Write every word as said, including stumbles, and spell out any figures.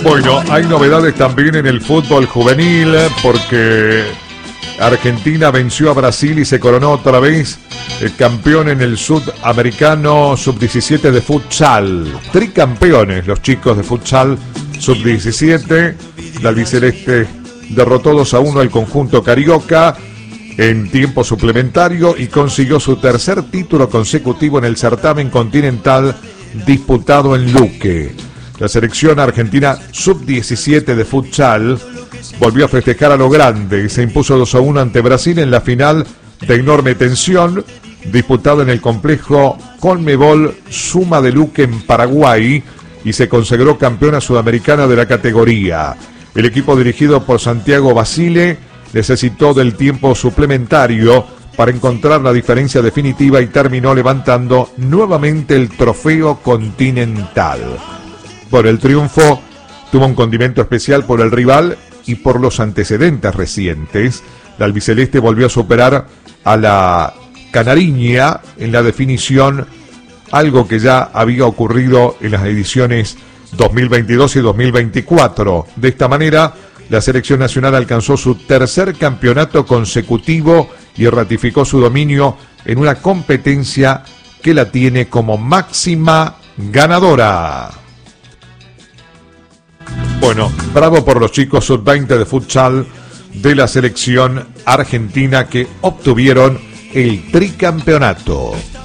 Bueno, hay novedades también en el fútbol juvenil porque Argentina venció a Brasil y se coronó otra vez el campeón en el sudamericano sub diecisiete de futsal. Tricampeones los chicos de futsal sub diecisiete. La albiceleste derrotó dos a uno al conjunto carioca en tiempo suplementario y consiguió su tercer título consecutivo en el certamen continental disputado en Luque. La selección argentina sub diecisiete de futsal volvió a festejar a lo grande y se impuso dos a uno ante Brasil en la final de enorme tensión, disputado en el complejo Conmebol Suma de Luque en Paraguay, y se consagró campeona sudamericana de la categoría. El equipo dirigido por Santiago Basile necesitó del tiempo suplementario para encontrar la diferencia definitiva y terminó levantando nuevamente el trofeo continental. Por el triunfo tuvo un condimento especial por el rival y por los antecedentes recientes. La albiceleste volvió a superar a la canariña en la definición, algo que ya había ocurrido en las ediciones dos mil veintidós y dos mil veinticuatro. De esta manera, la selección nacional alcanzó su tercer campeonato consecutivo y ratificó su dominio en una competencia que la tiene como máxima ganadora. Bueno, bravo por los chicos sub veinte de futsal de la selección argentina que obtuvieron el tricampeonato.